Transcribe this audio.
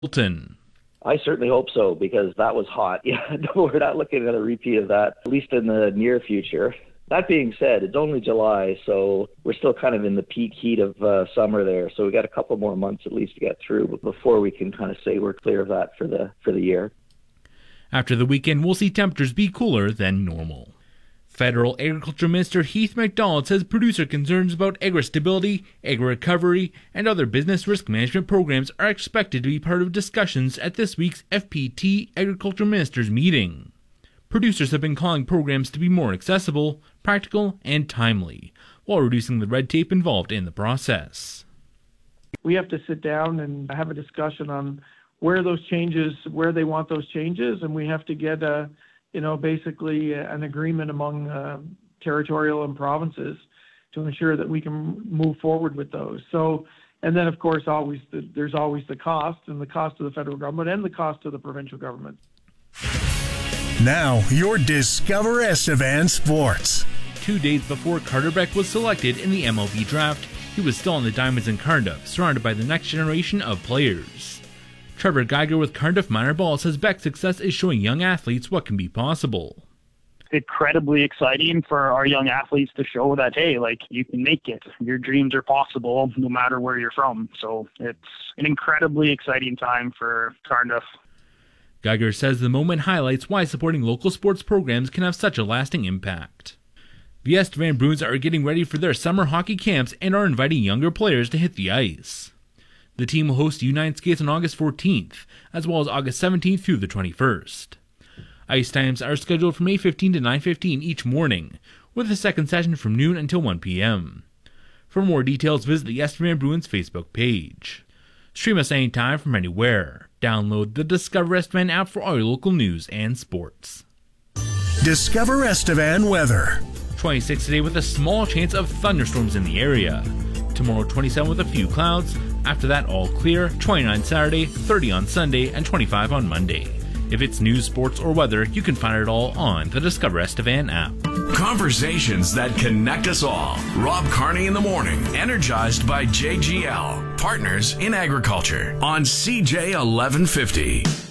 Hilton. I certainly hope so, because that was hot. Yeah, no, we're not looking at a repeat of that, at least in the near future. That being said, it's only July, so we're still kind of in the peak heat of summer there. So we got a couple more months at least to get through before we can kind of say we're clear of that for the year. After the weekend, we'll see temperatures be cooler than normal. Federal Agriculture Minister Heath MacDonald says producer concerns about agri-stability, agri-recovery, and other business risk management programs are expected to be part of discussions at this week's FPT Agriculture Ministers meeting. Producers have been calling programs to be more accessible, practical, and timely, while reducing the red tape involved in the process. We have to sit down and have a discussion on where they want those changes, and we have to get basically an agreement among territorial and provinces to ensure that we can move forward with those. So, and then of course there's always the cost, and the cost of the federal government and the cost of the provincial government. Now, your Discover Estevan Sports. 2 days before Carter Beck was selected in the MLB draft, he was still on the Diamonds in Cardiff, surrounded by the next generation of players. Trevor Geiger with Cardiff Minor Ball says Beck's success is showing young athletes what can be possible. Incredibly exciting for our young athletes to show that, hey, you can make it. Your dreams are possible no matter where you're from. So it's an incredibly exciting time for Cardiff. Geiger says the moment highlights why supporting local sports programs can have such a lasting impact. The Estevan Bruins are getting ready for their summer hockey camps and are inviting younger players to hit the ice. The team will host U9 skates on August 14th, as well as August 17th through the 21st. Ice times are scheduled from 8:15 to 9:15 each morning, with a second session from noon until 1 p.m. For more details, visit the Estevan Bruins Facebook page. Stream us anytime from anywhere. Download the Discover Estevan app for all your local news and sports. Discover Estevan weather. 26 today with a small chance of thunderstorms in the area. Tomorrow 27 with a few clouds. After that, all clear. 29 Saturday, 30 on Sunday, and 25 on Monday. If it's news, sports, or weather, you can find it all on the Discover Estevan app. Conversations that connect us all. Rob Carney in the morning, energized by JGL, partners in agriculture, on CJ 1150.